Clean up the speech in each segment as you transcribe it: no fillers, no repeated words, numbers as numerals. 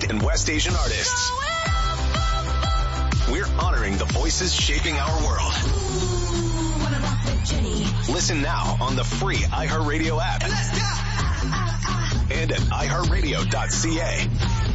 East and West Asian artists. We're honoring the voices shaping our world. Listen now on the free iHeartRadio app. And at iHeartRadio.ca.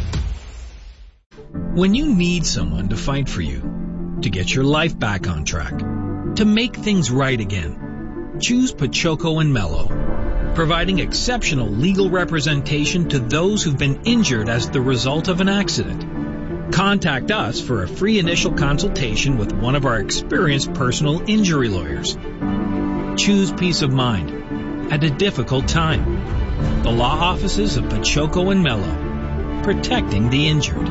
When you need someone to fight for you, to get your life back on track, to make things right again, choose Pachoco and Mello, providing exceptional legal representation to those who've been injured as the result of an accident. Contact us for a free initial consultation with one of our experienced personal injury lawyers. Choose peace of mind at a difficult time. The law offices of Pachoco and Mello, protecting the injured.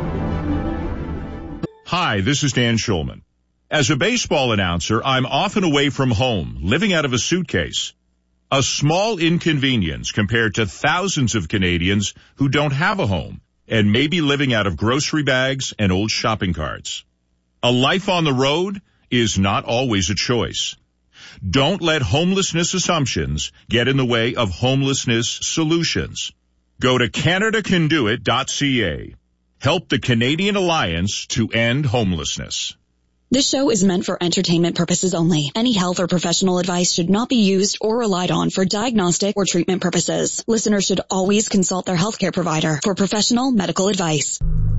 Hi, this is Dan Schulman. As a baseball announcer, I'm often away from home, living out of a suitcase. A small inconvenience compared to thousands of Canadians who don't have a home and may be living out of grocery bags and old shopping carts. A life on the road is not always a choice. Don't let homelessness assumptions get in the way of homelessness solutions. Go to CanadaCanDoIt.ca. Help the Canadian Alliance to end homelessness. This show is meant for entertainment purposes only. Any health or professional advice should not be used or relied on for diagnostic or treatment purposes. Listeners should always consult their healthcare provider for professional medical advice.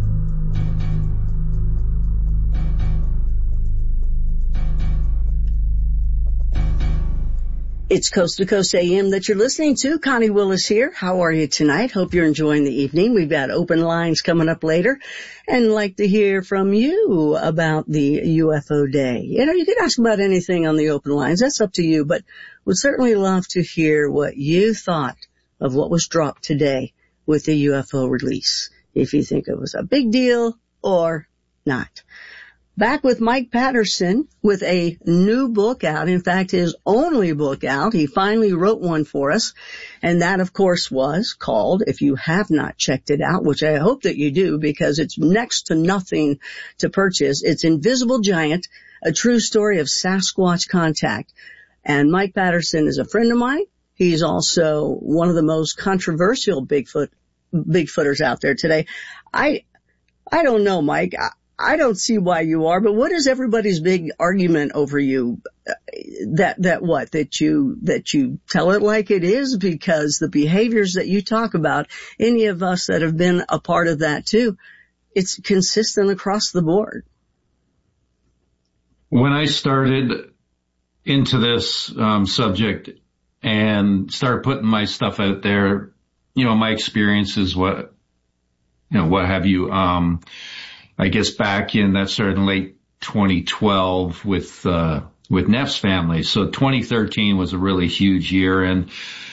It's Coast to Coast AM that you're listening to. Connie Willis here. How are you tonight? Hope you're enjoying the evening. We've got open lines coming up later and like to hear from you about the UFO day. You know, you can ask about anything on the open lines. That's up to you, but would certainly love to hear what you thought of what was dropped today with the UFO release. If you think it was a big deal or not. Back with Mike Patterson with a new book out. In fact, his only book out. He finally wrote one for us. And that, of course, was called, if you have not checked it out, which I hope that you do because it's next to nothing to purchase. It's Invisible Giant, a true story of Sasquatch contact. And Mike Patterson is a friend of mine. He's also one of the most controversial Bigfooters out there today. I don't know, Mike. I don't see why you are, but what is everybody's big argument over you? That you tell it like it is, because the behaviors that you talk about, any of us that have been a part of that too, it's consistent across the board. When I started into this subject and started putting my stuff out there, you know, my experiences, what have you, I guess back in that started in late 2012 with Neff's family. So 2013 was a really huge year, and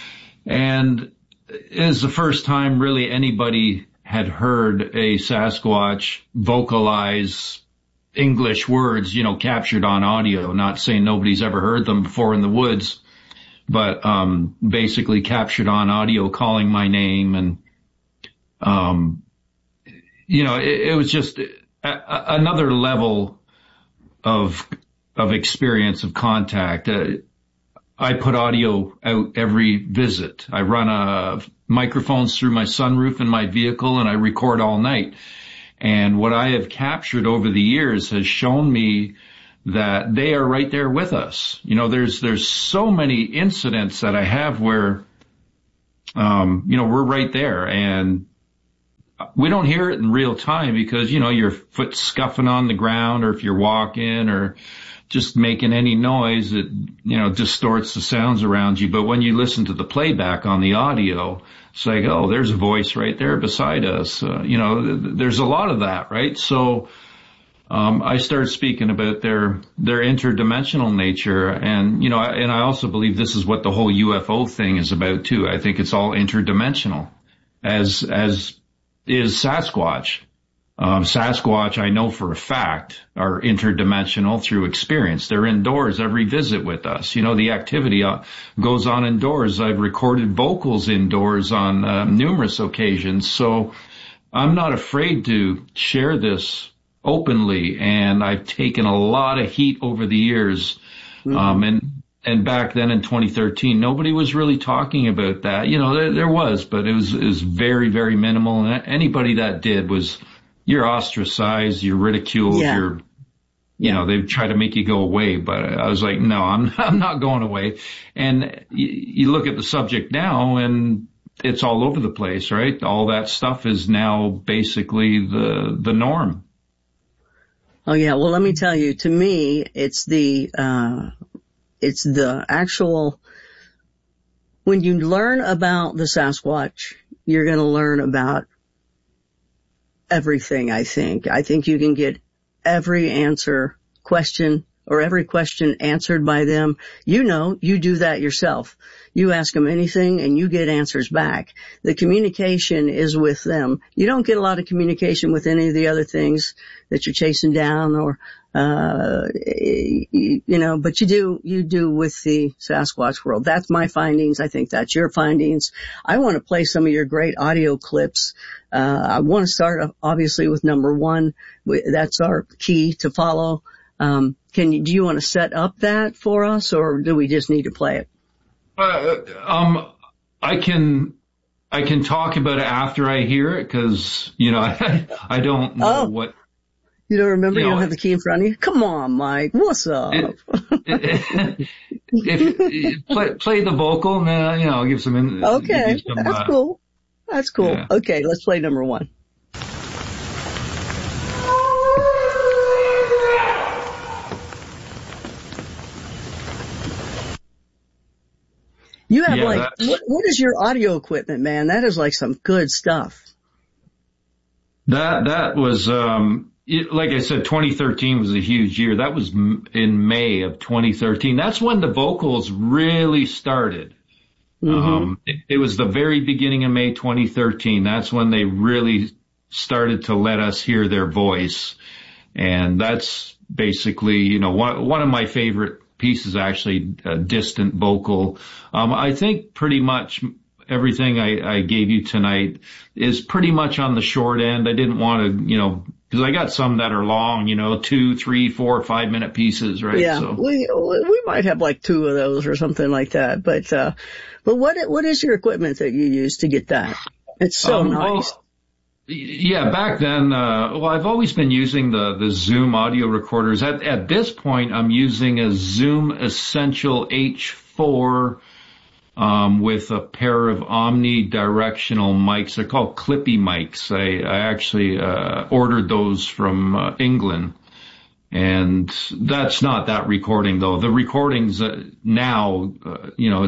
it was the first time really anybody had heard a Sasquatch vocalize English words, you know, captured on audio. Not saying nobody's ever heard them before in the woods, but basically captured on audio calling my name. And you know, it was just another level of experience of contact. I put audio out every visit. I run microphones through my sunroof in my vehicle, and I record all night. And what I have captured over the years has shown me that they are right there with us. You know, there's so many incidents that I have where, you know, we're right there, and we don't hear it in real time because, you know, your foot's scuffing on the ground, or if you're walking or just making any noise, it, you know, distorts the sounds around you. But when you listen to the playback on the audio, it's like, oh, there's a voice right there beside us. You know, there's a lot of that, right? So I started speaking about their interdimensional nature. And, you know, and I also believe this is what the whole UFO thing is about too. I think it's all interdimensional, as is Sasquatch. Sasquatch, I know for a fact, are interdimensional through experience. They're indoors every visit with us. You know, the activity goes on indoors. I've recorded vocals indoors on numerous occasions. So I'm not afraid to share this openly, and I've taken a lot of heat over the years. And And back then in 2013, nobody was really talking about that. You know, there was, but it was very, very minimal. And anybody that did you're ostracized, you're ridiculed, you know, they try to make you go away. But I was like, no, I'm not going away. And you look at the subject now and it's all over the place, right? All that stuff is now basically the norm. Oh yeah. Well, let me tell you, to me, it's the actual, when you learn about the Sasquatch, you're going to learn about everything, I think. I think you can get every question answered by them. You know, you do that yourself. You ask them anything and you get answers back. The communication is with them. You don't get a lot of communication with any of the other things that you're chasing down or, you know, but you do with the Sasquatch world. That's my findings. I think that's your findings. I want to play some of your great audio clips. I want to start obviously with number 1. That's our key to follow. Do you want to set up that for us, or do we just need to play it? I can talk about it after I hear it, because, you know, I don't know what. You don't remember? You don't have the key in front of you? Come on, Mike. What's up? If play the vocal, and then, you know, I'll give some. Okay, give some, that's cool. That's cool. Yeah. Okay, let's play number 1. You have what is your audio equipment, man? That is like some good stuff. That was, like I said, 2013 was a huge year. That was in May of 2013. That's when the vocals really started. Mm-hmm. It was the very beginning of May 2013. That's when they really started to let us hear their voice. And that's basically, you know, one of my favorite pieces, actually, a distant vocal. I think pretty much everything I gave you tonight is pretty much on the short end. I didn't want to, you know, because I got some that are long, you know, 2, 3, 4, 5 minute pieces, right? Yeah, so. we might have like 2 of those or something like that. But what is your equipment that you use to get that? It's so nice. Well, yeah, back then, I've always been using the Zoom audio recorders. At this point, I'm using a Zoom Essential H4, with a pair of omnidirectional mics. They're called Clippy mics. I actually, ordered those from, England. And that's not that recording though. The recordings, now, you know,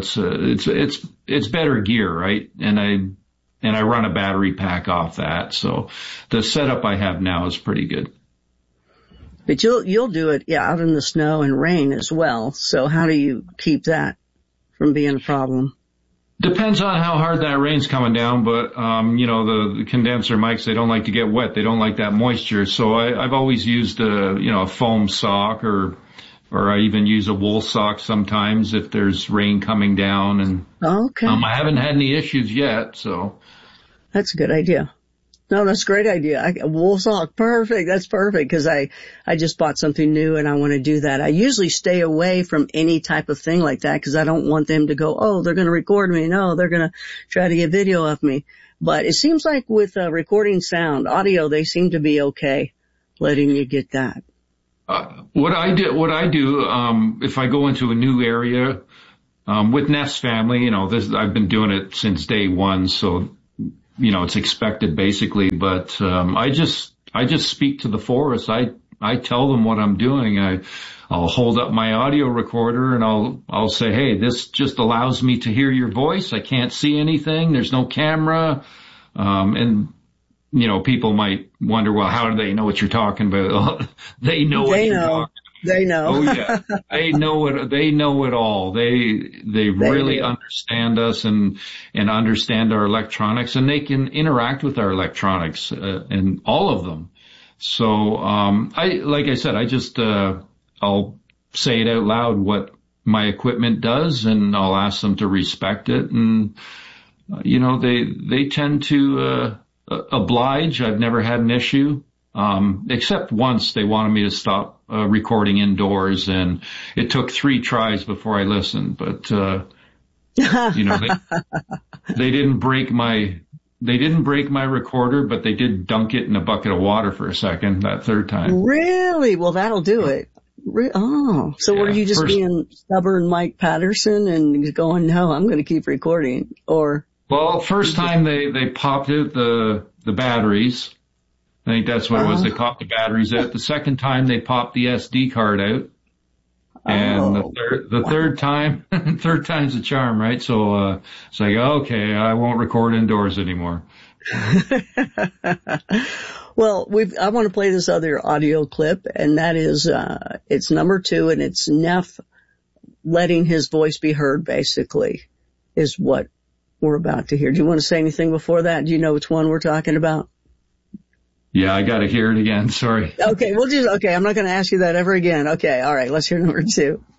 it's better gear, right? And I run a battery pack off that. So the setup I have now is pretty good. But you'll do it, out in the snow and rain as well. So how do you keep that from being a problem? Depends on how hard that rain's coming down, but, you know, the condenser mics, they don't like to get wet. They don't like that moisture. So I've always used a foam sock or I even use a wool sock sometimes if there's rain coming down. And, okay. I haven't had any issues yet, so. That's a good idea. No, that's a great idea. Wool sock, perfect. That's perfect, because I just bought something new and I want to do that. I usually stay away from any type of thing like that because I don't want them to go, oh, they're going to record me. No, they're going to try to get video of me. But it seems like with recording sound, audio, they seem to be okay letting you get that. What I do, if I go into a new area, with Nest Family, you know, I've been doing it since day one, so, you know, it's expected basically, but, I just speak to the forest. I tell them what I'm doing. I'll hold up my audio recorder and I'll say, hey, this just allows me to hear your voice. I can't see anything. There's no camera. And, you know, people might wonder, well, how do they know what you're talking about? They know what you're talking about. They know. Oh yeah. They know it. They know it all. They really understand us and understand our electronics, and they can interact with our electronics, and all of them. So, like I said, I'll say it out loud what my equipment does, and I'll ask them to respect it. And, you know, they tend to, oblige. I've never had an issue. Except once they wanted me to stop recording indoors, and it took 3 tries before I listened. But they didn't break my recorder, but they did dunk it in a bucket of water for a second that 3rd time. Really? Well, that'll do it. So were you just being stubborn Mike Patterson and going, no, I'm going to keep recording? Or? Well, first time they popped out the batteries. I think that's what it was. They popped the batteries out. The second time they popped the SD card out. And the third time, third time's a charm, right? So, it's like, okay, I won't record indoors anymore. Well, I want to play this other audio clip, and that is, it's number 2, and it's Neff letting his voice be heard, basically, is what we're about to hear. Do you want to say anything before that? Do you know which one we're talking about? Yeah, I got to hear it again. Sorry. Okay, I'm not going to ask you that ever again. Okay, all right, let's hear number 2.